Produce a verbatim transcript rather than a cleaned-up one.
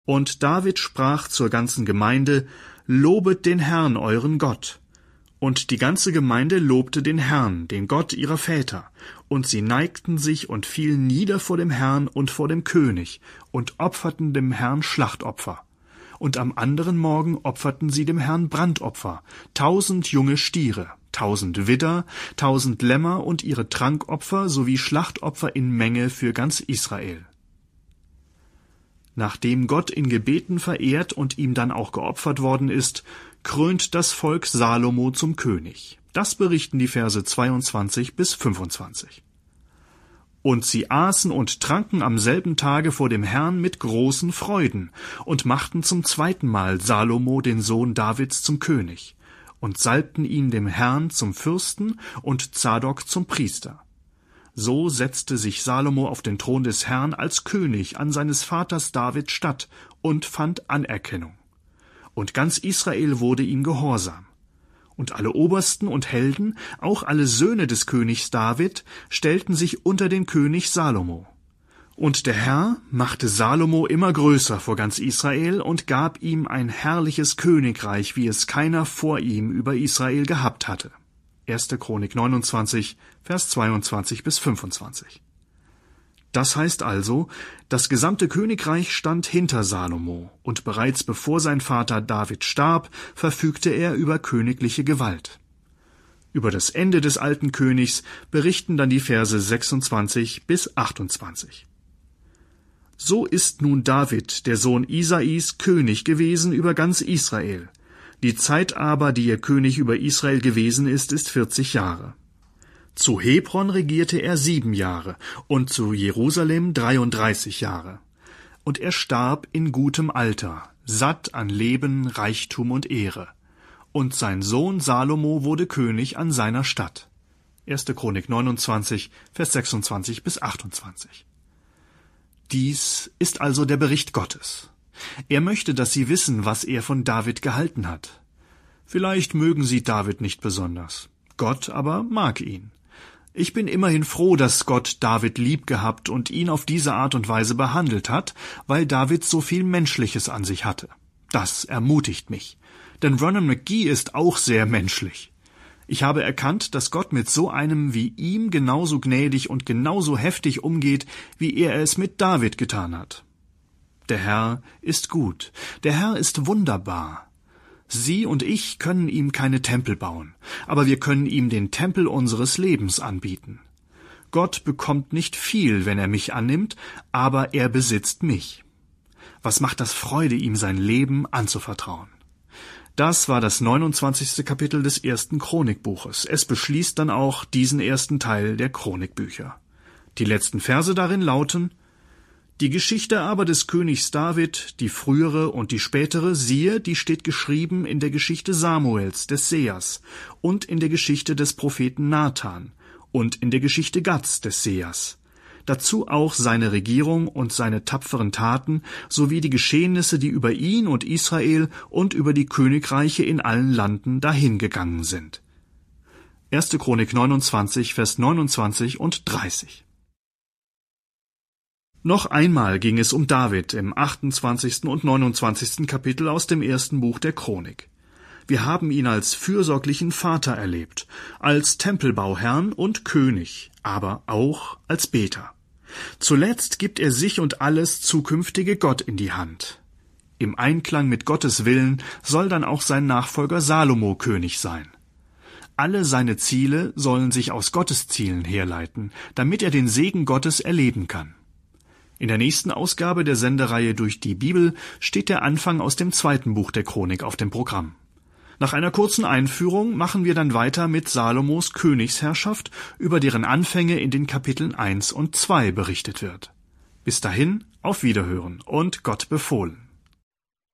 Und David sprach zur ganzen Gemeinde: Lobet den Herrn, euren Gott. Und die ganze Gemeinde lobte den Herrn, den Gott ihrer Väter, und sie neigten sich und fielen nieder vor dem Herrn und vor dem König und opferten dem Herrn Schlachtopfer. Und am anderen Morgen opferten sie dem Herrn Brandopfer, tausend junge Stiere, tausend Widder, tausend Lämmer und ihre Trankopfer sowie Schlachtopfer in Menge für ganz Israel. Nachdem Gott in Gebeten verehrt und ihm dann auch geopfert worden ist, krönt das Volk Salomo zum König. Das berichten die Verse zweiundzwanzig bis fünfundzwanzig. Und sie aßen und tranken am selben Tage vor dem Herrn mit großen Freuden und machten zum zweiten Mal Salomo, den Sohn Davids, zum König und salbten ihn dem Herrn zum Fürsten und Zadok zum Priester. So setzte sich Salomo auf den Thron des Herrn als König an seines Vaters David statt und fand Anerkennung. Und ganz Israel wurde ihm gehorsam. Und alle Obersten und Helden, auch alle Söhne des Königs David, stellten sich unter den König Salomo. Und der Herr machte Salomo immer größer vor ganz Israel und gab ihm ein herrliches Königreich, wie es keiner vor ihm über Israel gehabt hatte. erste Chronik neunundzwanzig, Vers zweiundzwanzig bis fünfundzwanzig. Das heißt also, das gesamte Königreich stand hinter Salomo, und bereits bevor sein Vater David starb, verfügte er über königliche Gewalt. Über das Ende des alten Königs berichten dann die Verse sechsundzwanzig bis achtundzwanzig. So ist nun David, der Sohn Isais, König gewesen über ganz Israel. Die Zeit aber, die er König über Israel gewesen ist, ist vierzig Jahre. Zu Hebron regierte er sieben Jahre und zu Jerusalem dreiunddreißig Jahre. Und er starb in gutem Alter, satt an Leben, Reichtum und Ehre. Und sein Sohn Salomo wurde König an seiner Stadt. erste Chronik neunundzwanzig, Vers sechsundzwanzig bis achtundzwanzig. Dies ist also der Bericht Gottes. Er möchte, dass Sie wissen, was er von David gehalten hat. Vielleicht mögen Sie David nicht besonders. Gott aber mag ihn. Ich bin immerhin froh, dass Gott David lieb gehabt und ihn auf diese Art und Weise behandelt hat, weil David so viel Menschliches an sich hatte. Das ermutigt mich. Denn Vernon McGee ist auch sehr menschlich. Ich habe erkannt, dass Gott mit so einem wie ihm genauso gnädig und genauso heftig umgeht, wie er es mit David getan hat. Der Herr ist gut. Der Herr ist wunderbar. Sie und ich können ihm keine Tempel bauen, aber wir können ihm den Tempel unseres Lebens anbieten. Gott bekommt nicht viel, wenn er mich annimmt, aber er besitzt mich. Was macht das Freude, ihm sein Leben anzuvertrauen? Das war das neunundzwanzigste Kapitel des ersten Chronikbuches. Es beschließt dann auch diesen ersten Teil der Chronikbücher. Die letzten Verse darin lauten: Die Geschichte aber des Königs David, die frühere und die spätere, siehe, die steht geschrieben in der Geschichte Samuels, des Sehers, und in der Geschichte des Propheten Nathan, und in der Geschichte Gads, des Sehers. Dazu auch seine Regierung und seine tapferen Taten, sowie die Geschehnisse, die über ihn und Israel und über die Königreiche in allen Landen dahingegangen sind. erste Chronik neunundzwanzig, Vers neunundzwanzig und dreißig. Noch einmal ging es um David im achtundzwanzigsten und neunundzwanzigsten Kapitel aus dem ersten Buch der Chronik. Wir haben ihn als fürsorglichen Vater erlebt, als Tempelbauherrn und König, aber auch als Beter. Zuletzt gibt er sich und alles zukünftige Gott in die Hand. Im Einklang mit Gottes Willen soll dann auch sein Nachfolger Salomo König sein. Alle seine Ziele sollen sich aus Gottes Zielen herleiten, damit er den Segen Gottes erleben kann. In der nächsten Ausgabe der Sendereihe Durch die Bibel steht der Anfang aus dem zweiten Buch der Chronik auf dem Programm. Nach einer kurzen Einführung machen wir dann weiter mit Salomos Königsherrschaft, über deren Anfänge in den Kapiteln eins und zwei berichtet wird. Bis dahin, auf Wiederhören und Gott befohlen.